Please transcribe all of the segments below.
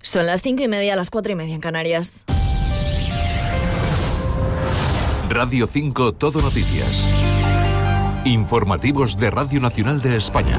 Son las 5:30, las 4:30 en Canarias. Radio 5 Todo Noticias. Informativos de Radio Nacional de España.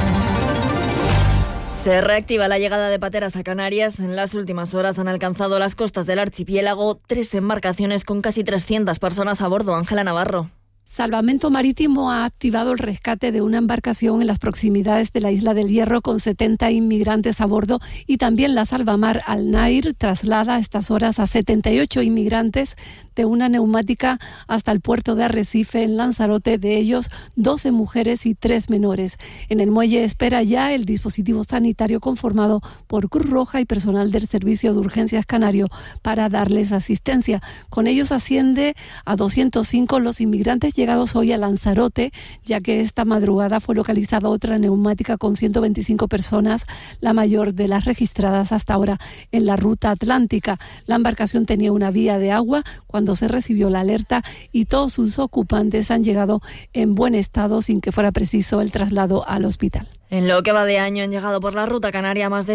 Se reactiva la llegada de pateras a Canarias. En las últimas horas han alcanzado las costas del archipiélago 3 embarcaciones con casi 300 personas a bordo. Ángela Navarro. Salvamento Marítimo ha activado el rescate de una embarcación en las proximidades de la Isla del Hierro con 70 inmigrantes a bordo, y también la Salvamar Al Nair traslada a estas horas a 78 inmigrantes de una neumática hasta el puerto de Arrecife en Lanzarote, de ellos 12 mujeres y 3 menores. En el muelle espera ya el dispositivo sanitario conformado por Cruz Roja y personal del Servicio de Urgencias Canario para darles asistencia. Con ellos asciende a 205 los inmigrantes llegados hoy a Lanzarote, ya que esta madrugada fue localizada otra neumática con 125 personas, la mayor de las registradas hasta ahora en la ruta atlántica. La embarcación tenía una vía de agua cuando se recibió la alerta y todos sus ocupantes han llegado en buen estado sin que fuera preciso el traslado al hospital. En lo que va de año han llegado por la ruta canaria más de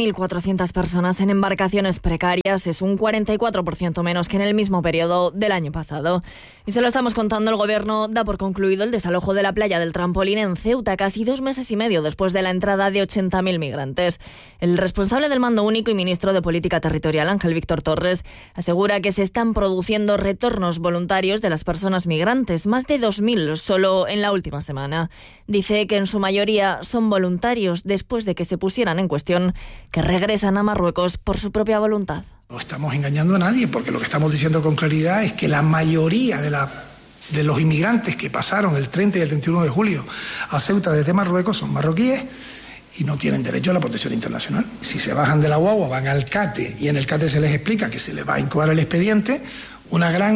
7.400 personas en embarcaciones precarias. Es un 44% menos que en el mismo periodo del año pasado. Y se lo estamos contando, el Gobierno da por concluido el desalojo de la playa del Trampolín en Ceuta, casi 2 meses y medio después de la entrada de 80.000 migrantes. El responsable del Mando Único y ministro de Política Territorial, Ángel Víctor Torres, asegura que se están produciendo retornos voluntarios de las personas migrantes, más de 2.000 solo en la última semana. Dice que en su mayoría son voluntarios después de que se pusieran en cuestión, que regresan a Marruecos por su propia voluntad. No estamos engañando a nadie, porque lo que estamos diciendo con claridad es que la mayoría de los inmigrantes que pasaron el 30 y el 31 de julio a Ceuta desde Marruecos son marroquíes y no tienen derecho a la protección internacional. Si se bajan de la guagua, van al CATE y en el CATE se les explica que se les va a incoar el expediente, un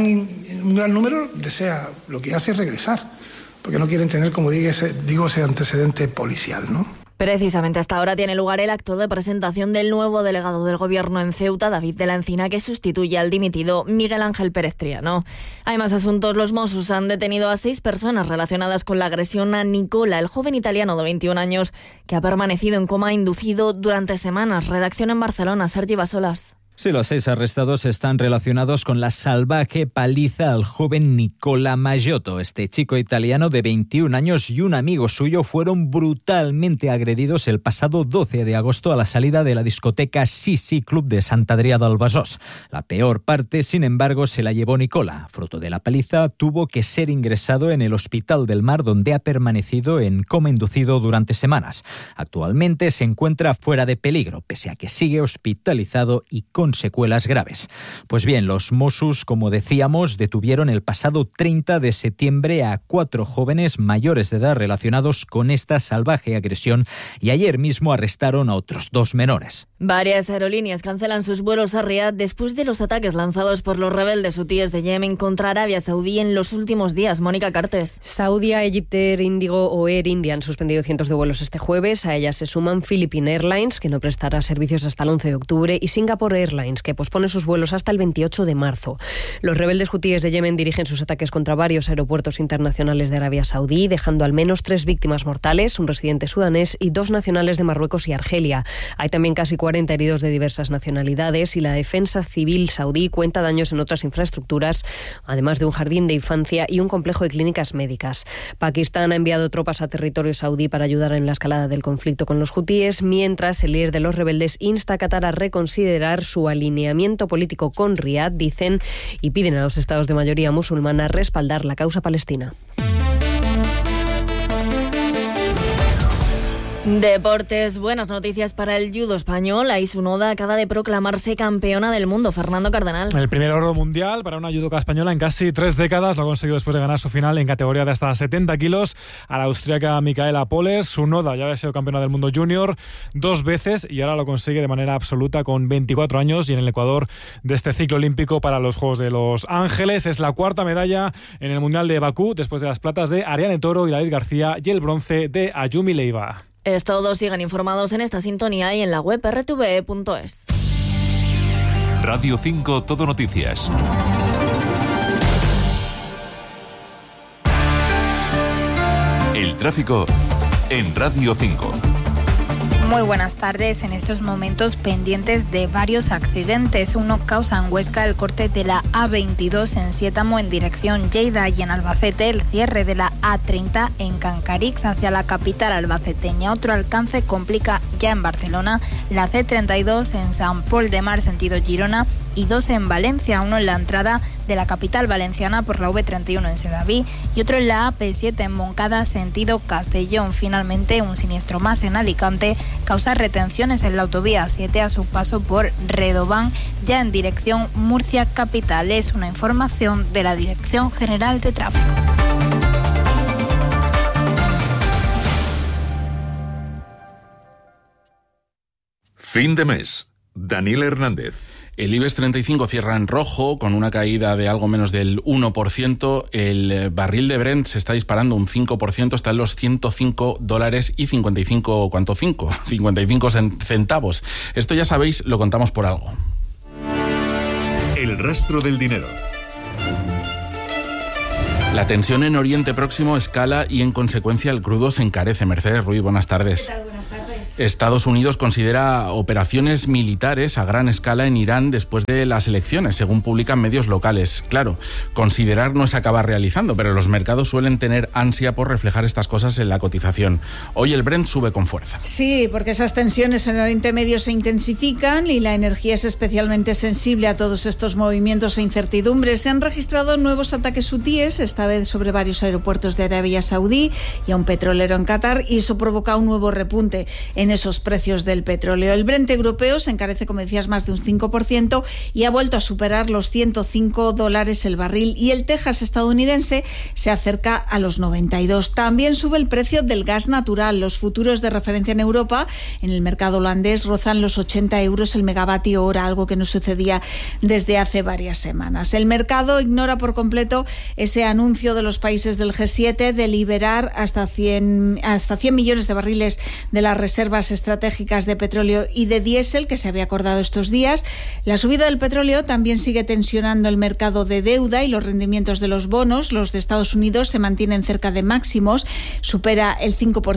gran número desea, lo que hace es regresar, porque no quieren tener, como digo, ese antecedente policial, ¿no? Precisamente hasta ahora tiene lugar el acto de presentación del nuevo delegado del Gobierno en Ceuta, David de la Encina, que sustituye al dimitido Miguel Ángel Pérez Triano. Hay más asuntos. Los Mossos han detenido a 6 personas relacionadas con la agresión a Nicola, el joven italiano de 21 años, que ha permanecido en coma inducido durante semanas. Redacción en Barcelona, Sergi Basolas. Sí, los 6 arrestados están relacionados con la salvaje paliza al joven Nicola Maggiotto. Este chico italiano de 21 años y un amigo suyo fueron brutalmente agredidos el pasado 12 de agosto a la salida de la discoteca Sisi Club de Sant Adrià del Besòs. La peor parte, sin embargo, se la llevó Nicola. Fruto de la paliza, tuvo que ser ingresado en el Hospital del Mar, donde ha permanecido en coma inducido durante semanas. Actualmente se encuentra fuera de peligro, pese a que sigue hospitalizado y con secuelas graves. Pues bien, los Mossos, como decíamos, detuvieron el pasado 30 de septiembre a 4 jóvenes mayores de edad relacionados con esta salvaje agresión y ayer mismo arrestaron a otros 2 menores. Varias aerolíneas cancelan sus vuelos a Riad después de los ataques lanzados por los rebeldes hutíes de Yemen contra Arabia Saudí en los últimos días. Mónica Cartes. Saudia, Egyptair, Indigo o Air India han suspendido cientos de vuelos este jueves. A ellas se suman Philippine Airlines, que no prestará servicios hasta el 11 de octubre, y Singapore Airlines, que pospone sus vuelos hasta el 28 de marzo. Los rebeldes hutíes de Yemen dirigen sus ataques contra varios aeropuertos internacionales de Arabia Saudí, dejando al menos 3 víctimas mortales, un residente sudanés y 2 nacionales de Marruecos y Argelia. Hay también casi 40 heridos de diversas nacionalidades y la defensa civil saudí cuenta daños en otras infraestructuras, además de un jardín de infancia y un complejo de clínicas médicas. Pakistán ha enviado tropas a territorio saudí para ayudar en la escalada del conflicto con los hutíes, mientras el líder de los rebeldes insta a Qatar a reconsiderar su alineamiento político con Riad, dicen, y piden a los estados de mayoría musulmana respaldar la causa palestina. Deportes, buenas noticias para el judo español. Ais Unoda acaba de proclamarse campeona del mundo. Fernando Cardenal. El primer oro mundial para una judoka española en casi 3 décadas. Lo ha conseguido después de ganar su final en categoría de hasta 70 kilos a la austríaca Micaela Pollers. Unoda ya había sido campeona del mundo junior 2 veces y ahora lo consigue de manera absoluta con 24 años y en el Ecuador de este ciclo olímpico para los Juegos de Los Ángeles. Es la 4ª medalla en el Mundial de Bakú después de las platas de Ariane Toro y David García y el bronce de Ayumi Leiva. Es todo, sigan informados en esta sintonía y en la web rtve.es. Radio 5 Todo Noticias. El tráfico en Radio 5. Muy buenas tardes. En estos momentos pendientes de varios accidentes. Uno causa en Huesca el corte de la A22 en Siétamo en dirección Lleida y en Albacete el cierre de la A30 en Cancarix hacia la capital albaceteña. Otro alcance complica ya en Barcelona la C32 en Sant Pol de Mar sentido Girona y 2 en Valencia, uno en la entrada de la capital valenciana por la V31 en Sedaví y otro en la AP7 en Moncada sentido Castellón. Finalmente, un siniestro más en Alicante causa retenciones en la autovía 7 a su paso por Redován, ya en dirección Murcia capital. Es una información de la Dirección General de Tráfico. Fin de mes. Daniel Hernández. El IBEX 35 cierra en rojo, con una caída de algo menos del 1%. El barril de Brent se está disparando un 5%, está en los $105 y 55 centavos. Esto ya sabéis, lo contamos por algo. El rastro del dinero. La tensión en Oriente Próximo escala y en consecuencia el crudo se encarece. Mercedes Ruiz, buenas tardes. ¿Qué tal? Buenas tardes. Estados Unidos considera operaciones militares a gran escala en Irán después de las elecciones, según publican medios locales. Claro, considerar no es acabar realizando, pero los mercados suelen tener ansia por reflejar estas cosas en la cotización. Hoy el Brent sube con fuerza. Sí, porque esas tensiones en Oriente Medio se intensifican y la energía es especialmente sensible a todos estos movimientos e incertidumbres. Se han registrado nuevos ataques hutíes, esta vez sobre varios aeropuertos de Arabia Saudí y a un petrolero en Qatar, y eso provoca un nuevo repunte en esos precios del petróleo. El Brent europeo se encarece, como decías, más de un 5% y ha vuelto a superar los $105 el barril, y el Texas estadounidense se acerca a los 92. También sube el precio del gas natural. Los futuros de referencia en Europa, en el mercado holandés, rozan los 80 euros el megavatio hora, algo que no sucedía desde hace varias semanas. El mercado ignora por completo ese anuncio de los países del G7 de liberar hasta 100 millones de barriles de las reservas estratégicas de petróleo y de diésel que se había acordado estos días. La subida del petróleo también sigue tensionando el mercado de deuda y los rendimientos de los bonos. Los de Estados Unidos se mantienen cerca de máximos, supera el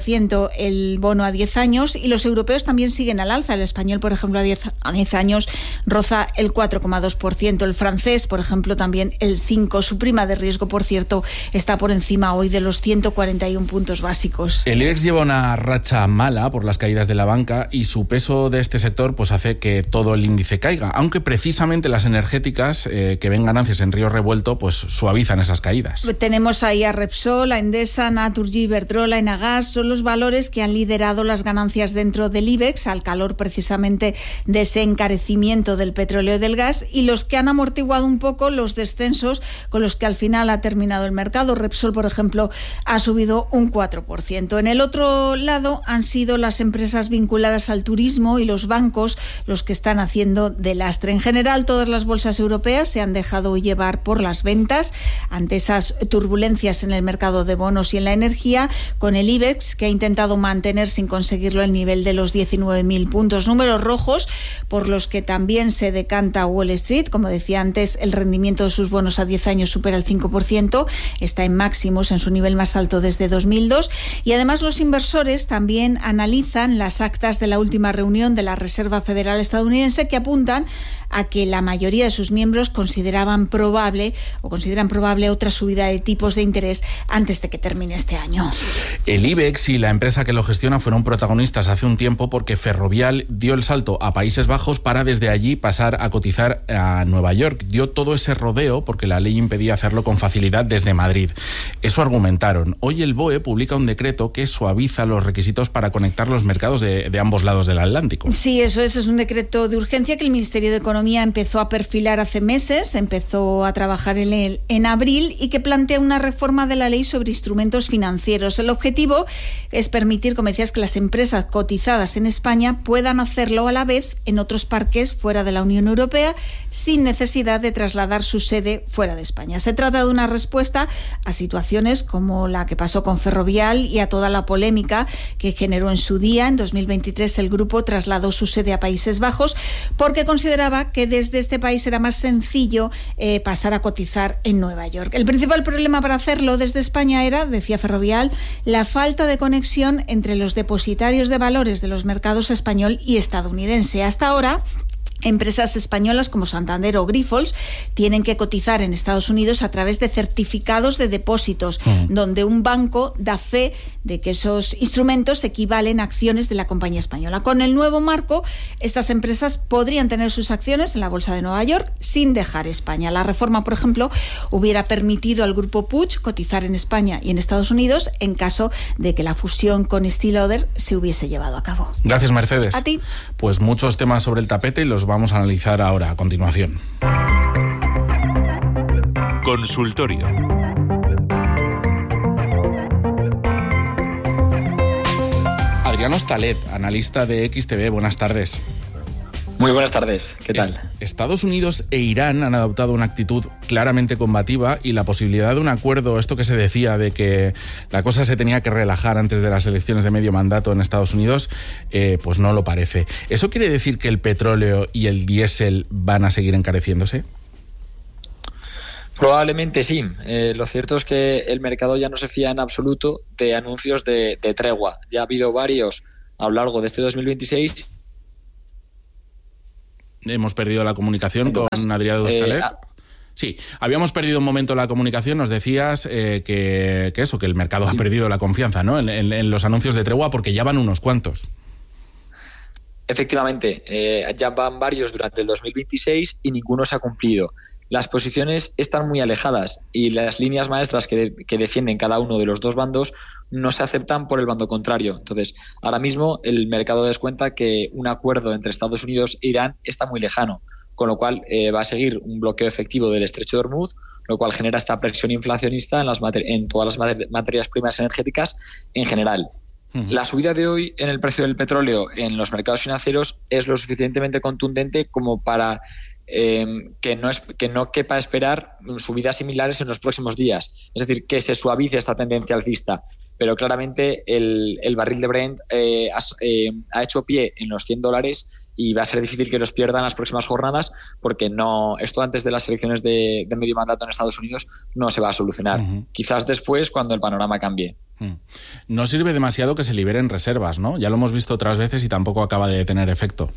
5% el bono a 10 años, y los europeos también siguen al alza. El español, por ejemplo, a 10 años roza el 4,2%. El francés, por ejemplo, también el 5%. Su prima de riesgo, por cierto, está por encima hoy de los 141 puntos básicos. El IBEX lleva una racha mala por las caídas de la banca y su peso de este sector pues hace que todo el índice caiga, aunque precisamente las energéticas que ven ganancias en río revuelto pues suavizan esas caídas. Tenemos ahí a Repsol, a Endesa, Naturgy, Iberdrola, Enagas. Son los valores que han liderado las ganancias dentro del IBEX al calor precisamente de ese encarecimiento del petróleo y del gas, y los que han amortiguado un poco los descensos con los que al final ha terminado el mercado. Repsol, por ejemplo, ha subido un 4%. En el otro lado han sido las empresas vinculadas al turismo y los bancos los que están haciendo de lastre. En general, todas las bolsas europeas se han dejado llevar por las ventas ante esas turbulencias en el mercado de bonos y en la energía, con el IBEX que ha intentado mantener sin conseguirlo el nivel de los 19.000 puntos. Números rojos por los que también se decanta Wall Street. Como decía antes, el rendimiento de sus bonos a 10 años supera el 5%, está en máximos, en su nivel más alto desde 2002, y además los inversores también analizan las actas de la última reunión de la Reserva Federal estadounidense, que apuntan a que la mayoría de sus miembros consideran probable otra subida de tipos de interés antes de que termine este año. El IBEX y la empresa que lo gestiona fueron protagonistas hace un tiempo porque Ferrovial dio el salto a Países Bajos para desde allí pasar a cotizar a Nueva York. Dio todo ese rodeo porque la ley impedía hacerlo con facilidad desde Madrid. Eso argumentaron. Hoy el BOE publica un decreto que suaviza los requisitos para conectar los mercados de ambos lados del Atlántico. Sí, eso es un decreto de urgencia que el Ministerio de Economía empezó a perfilar hace meses, empezó a trabajar en él en abril, y que plantea una reforma de la ley sobre instrumentos financieros. El objetivo es permitir, como decías, que las empresas cotizadas en España puedan hacerlo a la vez en otros parques fuera de la Unión Europea sin necesidad de trasladar su sede fuera de España. Se trata de una respuesta a situaciones como la que pasó con Ferrovial y a toda la polémica que generó en su día día, en 2023, el grupo trasladó su sede a Países Bajos porque consideraba que desde este país era más sencillo pasar a cotizar en Nueva York. El principal problema para hacerlo desde España era, decía Ferrovial, la falta de conexión entre los depositarios de valores de los mercados español y estadounidense. Hasta ahora, empresas españolas como Santander o Grifols tienen que cotizar en Estados Unidos a través de certificados de depósitos, donde un banco da fe de que esos instrumentos equivalen a acciones de la compañía española. Con el nuevo marco, estas empresas podrían tener sus acciones en la Bolsa de Nueva York sin dejar España. La reforma, por ejemplo, hubiera permitido al grupo Puig cotizar en España y en Estados Unidos en caso de que la fusión con Estée Lauder se hubiese llevado a cabo. Gracias, Mercedes. A ti. Pues muchos temas sobre el tapete y los vamos a analizar ahora, a continuación. Consultorio. Adrián Hostalet, analista de XTV, buenas tardes. Muy buenas tardes, ¿qué tal? Estados Unidos e Irán han adoptado una actitud claramente combativa y la posibilidad de un acuerdo, esto que se decía de que la cosa se tenía que relajar antes de las elecciones de medio mandato en Estados Unidos, pues no lo parece. ¿Eso quiere decir que el petróleo y el diésel van a seguir encareciéndose? Probablemente sí. Lo cierto es que el mercado ya no se fía en absoluto de anuncios de tregua. Ya ha habido varios a lo largo de este 2026. Hemos perdido la comunicación con Adrián Hostalet. Sí, habíamos perdido un momento la comunicación. Nos decías que el mercado ha perdido la confianza, ¿no? en los anuncios de tregua, porque ya van unos cuantos. Efectivamente, ya van varios durante el 2026 y ninguno se ha cumplido. Las posiciones están muy alejadas y las líneas maestras que defienden cada uno de los dos bandos no se aceptan por el bando contrario. Entonces, ahora mismo el mercado descuenta que un acuerdo entre Estados Unidos e Irán está muy lejano, con lo cual va a seguir un bloqueo efectivo del estrecho de Hormuz, lo cual genera esta presión inflacionista en todas las materias primas energéticas en general. La subida de hoy en el precio del petróleo en los mercados financieros es lo suficientemente contundente como para que no quepa esperar subidas similares en los próximos días. Es decir, que se suavice esta tendencia alcista. Pero claramente el barril de Brent ha hecho pie en los $100 y va a ser difícil que los pierdan las próximas jornadas, porque esto antes de las elecciones de medio mandato en Estados Unidos no se va a solucionar. Quizás después, cuando el panorama cambie. No sirve demasiado que se liberen reservas, ¿no? Ya lo hemos visto otras veces y tampoco acaba de tener efecto.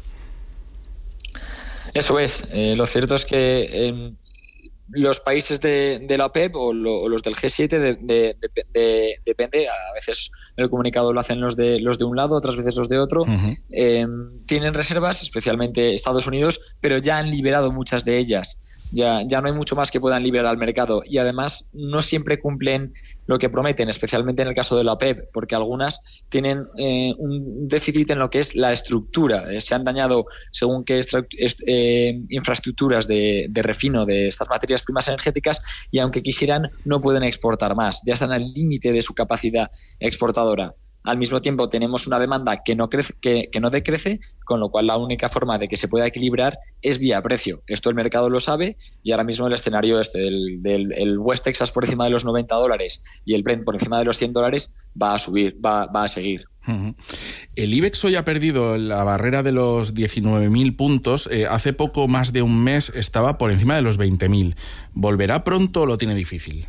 Eso es. Lo cierto es que los países de la OPEP o los del G7 depende. A veces el comunicado lo hacen los de un lado, otras veces los de otro. Tienen reservas, especialmente Estados Unidos, pero ya han liberado muchas de ellas. Ya no hay mucho más que puedan liberar al mercado y además no siempre cumplen lo que prometen, especialmente en el caso de la OPEP, porque algunas tienen un déficit en lo que es la estructura. Se han dañado según qué infraestructuras de refino de estas materias primas energéticas y aunque quisieran no pueden exportar más. Ya están al límite de su capacidad exportadora. Al mismo tiempo tenemos una demanda que no decrece, con lo cual la única forma de que se pueda equilibrar es vía precio. Esto el mercado lo sabe y ahora mismo el escenario del West Texas por encima de los $90 y el Brent por encima de los $100 va a subir, va a seguir. El IBEX hoy ha perdido la barrera de los 19.000 puntos. Hace poco más de un mes estaba por encima de los 20.000. ¿Volverá pronto o lo tiene difícil?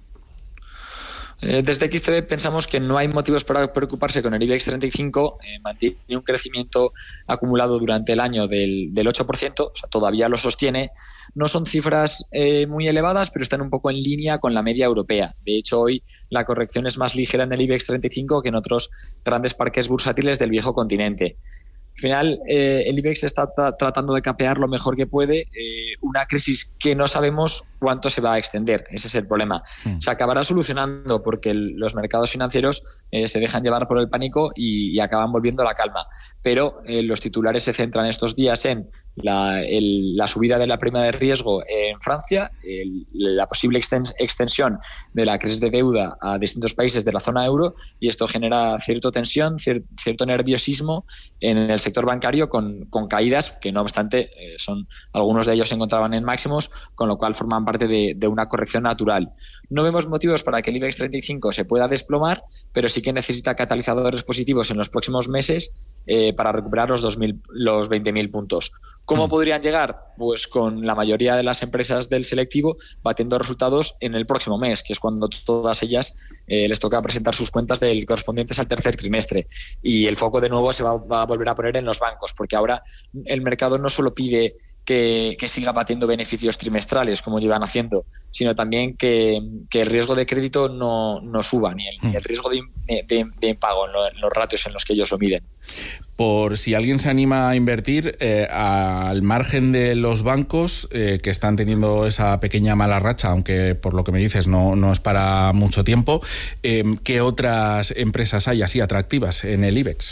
Desde XTB pensamos que no hay motivos para preocuparse con el IBEX 35, mantiene un crecimiento acumulado durante el año del 8%, o sea, todavía lo sostiene. No son cifras muy elevadas, pero están un poco en línea con la media europea. De hecho, hoy la corrección es más ligera en el IBEX 35 que en otros grandes parques bursátiles del viejo continente. Al final, el IBEX está tratando de capear lo mejor que puede una crisis que no sabemos cuánto se va a extender. Ese es el problema. Se acabará solucionando porque los mercados financieros se dejan llevar por el pánico y acaban volviendo a la calma. Pero los titulares se centran estos días en la subida de la prima de riesgo en Francia, la posible extensión de la crisis de deuda a distintos países de la zona euro, y esto genera cierta tensión, cierto nerviosismo en el sector bancario con caídas que, no obstante, algunos de ellos se encontraban en máximos, con lo cual forman parte de una corrección natural. No vemos motivos para que el IBEX 35 se pueda desplomar, pero sí que necesita catalizadores positivos en los próximos meses para recuperar los 20.000 puntos. ¿Cómo podrían llegar? Pues con la mayoría de las empresas del selectivo batiendo resultados en el próximo mes, que es cuando todas ellas les toca presentar sus cuentas correspondientes al tercer trimestre. Y el foco de nuevo se va a volver a poner en los bancos, porque ahora el mercado no solo pide que siga batiendo beneficios trimestrales como llevan haciendo, sino también que el riesgo de crédito no suba, ni el riesgo de impago en los ratios en los que ellos lo miden. Por si alguien se anima a invertir, al margen de los bancos que están teniendo esa pequeña mala racha, aunque por lo que me dices no es para mucho tiempo, ¿qué otras empresas hay así atractivas en el IBEX?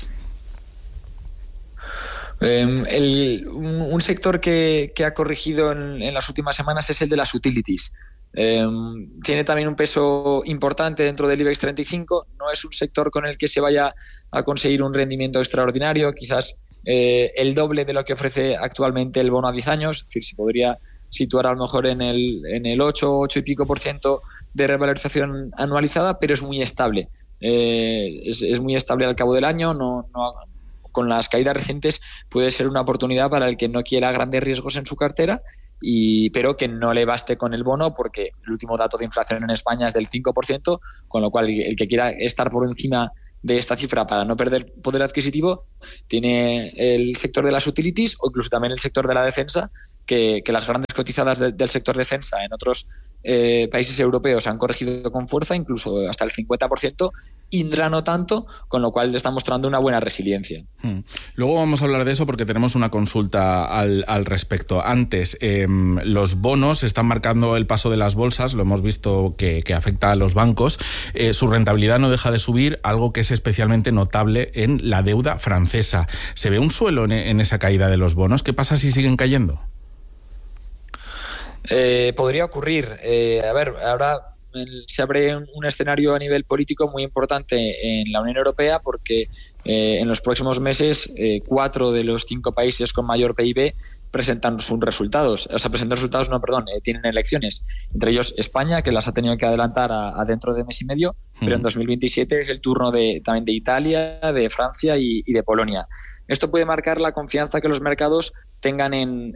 Un sector que ha corregido en las últimas semanas es el de las utilities. Tiene también un peso importante dentro del IBEX 35. No es un sector con el que se vaya a conseguir un rendimiento extraordinario, quizás el doble de lo que ofrece actualmente el bono a 10 años. Es decir, se podría situar a lo mejor en el 8 y pico % de revalorización anualizada, pero es muy estable. Es muy estable al cabo del año. Con las caídas recientes puede ser una oportunidad para el que no quiera grandes riesgos en su cartera, pero que no le baste con el bono, porque el último dato de inflación en España es del 5%, con lo cual el que quiera estar por encima de esta cifra para no perder poder adquisitivo tiene el sector de las utilities, o incluso también el sector de la defensa, que las grandes cotizadas del sector defensa en otros países europeos han corregido con fuerza, incluso hasta el 50%, Indra no tanto, con lo cual le está mostrando una buena resiliencia. Luego vamos a hablar de eso porque tenemos una consulta al respecto. Antes, los bonos están marcando el paso de las bolsas, lo hemos visto que afecta a los bancos. Su rentabilidad no deja de subir, algo que es especialmente notable en la deuda francesa. ¿Se ve un suelo en esa caída de los bonos? ¿Qué pasa si siguen cayendo? Podría ocurrir. Ahora se abre un escenario a nivel político muy importante en la Unión Europea, porque en los próximos meses 4 de los 5 países con mayor PIB presentan sus resultados. Tienen elecciones. Entre ellos España, que las ha tenido que adelantar a dentro de mes y medio, pero en 2027 es el turno también de Italia, de Francia y de Polonia. Esto puede marcar la confianza que los mercados tengan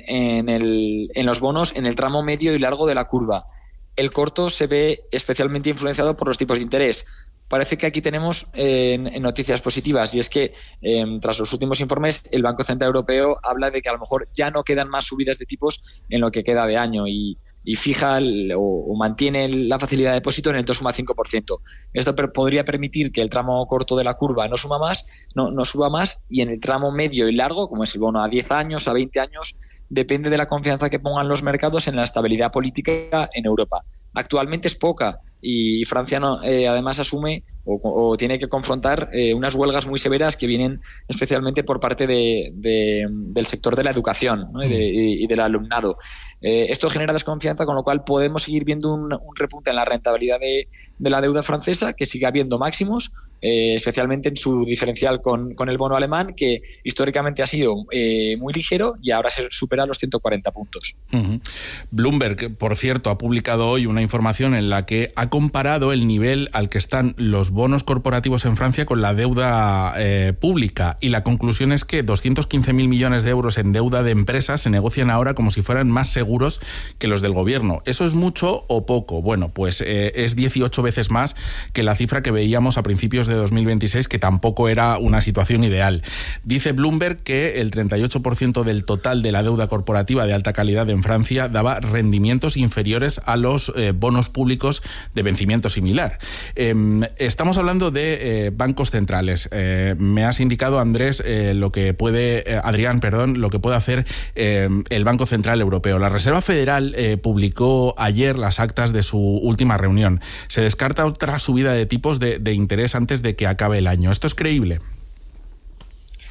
en los bonos en el tramo medio y largo de la curva. El corto se ve especialmente influenciado por los tipos de interés. Parece que aquí tenemos noticias positivas, y es que tras los últimos informes el Banco Central Europeo habla de que a lo mejor ya no quedan más subidas de tipos en lo que queda de año, y fija o mantiene la facilidad de depósito en el 2,5%. Esto podría permitir que el tramo corto de la curva no suba más, y en el tramo medio y largo, como es el bono a 10 años, a 20 años, depende de la confianza que pongan los mercados en la estabilidad política en Europa. Actualmente es poca, y Francia además asume o tiene que confrontar unas huelgas muy severas que vienen especialmente por parte del sector de la educación, ¿no? y del alumnado. Esto genera desconfianza, con lo cual podemos seguir viendo un repunte en la rentabilidad de la deuda francesa, que sigue habiendo máximos, especialmente en su diferencial con el bono alemán, que históricamente ha sido muy ligero y ahora se supera los 140 puntos. Bloomberg, por cierto, ha publicado hoy una información en la que ha comparado el nivel al que están los bonos corporativos en Francia con la deuda pública, y la conclusión es que 215.000 millones de euros en deuda de empresas se negocian ahora como si fueran más seguros que los del gobierno. ¿Eso es mucho o poco? Bueno, pues es 18 veces más que la cifra que veíamos a principios de 2026, que tampoco era una situación ideal. Dice Bloomberg que el 38% del total de la deuda corporativa de alta calidad en Francia daba rendimientos inferiores a los bonos públicos de vencimiento similar. Estamos hablando de bancos centrales. Me has indicado, Adrián, lo que puede hacer el Banco Central Europeo. La Reserva Federal publicó ayer las actas de su última reunión. Se descarta otra subida de tipos de interés antes de que acabe el año. ¿Esto es creíble?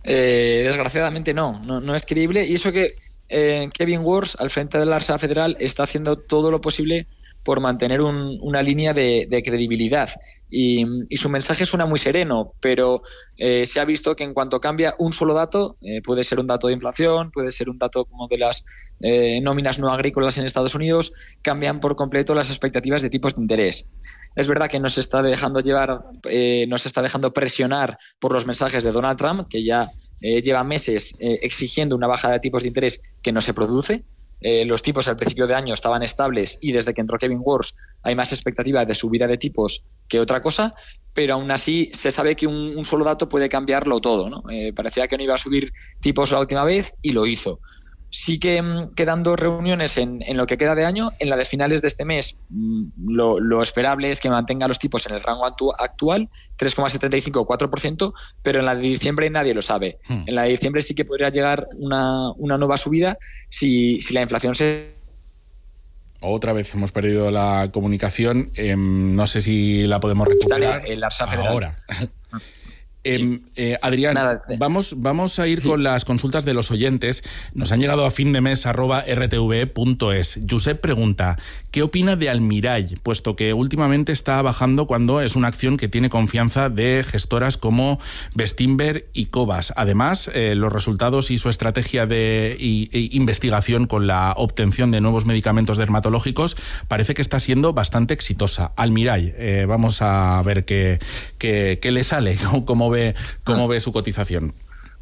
Desgraciadamente no es creíble. Y eso que Kevin Warsh, al frente de la Reserva Federal, está haciendo todo lo posible por mantener una línea de credibilidad. Y su mensaje suena muy sereno, pero se ha visto que en cuanto cambia un solo dato, puede ser un dato de inflación, puede ser un dato como de las nóminas no agrícolas en Estados Unidos, cambian por completo las expectativas de tipos de interés. Es verdad que nos está dejando presionar por los mensajes de Donald Trump, que ya lleva meses exigiendo una bajada de tipos de interés que no se produce. Los tipos al principio de año estaban estables y desde que entró Kevin Warsh hay más expectativa de subida de tipos que otra cosa, pero aún así se sabe que un solo dato puede cambiarlo todo, ¿no? Parecía que no iba a subir tipos la última vez y lo hizo. Sí que quedan 2 reuniones en lo que queda de año. En la de finales de este mes lo esperable es que mantenga los tipos en el rango actual, 3,75 o 4%, pero en la de diciembre nadie lo sabe. En la de diciembre sí que podría llegar una nueva subida si la inflación se... Otra vez hemos perdido la comunicación. No sé si la podemos recuperar ahora. Adrián, vamos a ir con las consultas de los oyentes. Nos han llegado a findemes@rtve.es. Josep pregunta, ¿qué opina de Almirall? Puesto que últimamente está bajando cuando es una acción que tiene confianza de gestoras como Bestinver y Cobas. Además, los resultados y su estrategia de investigación con la obtención de nuevos medicamentos dermatológicos parece que está siendo bastante exitosa. Almirall, vamos a ver qué le sale, cómo ve su cotización.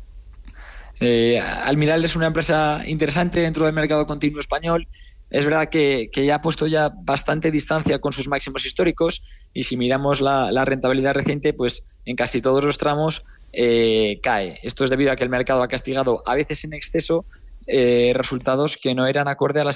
Almirall es una empresa interesante dentro del mercado continuo español. Es verdad que ya ha puesto ya bastante distancia con sus máximos históricos, y si miramos la rentabilidad reciente, pues en casi todos los tramos cae. Esto es debido a que el mercado ha castigado, a veces en exceso, resultados que no eran acorde a las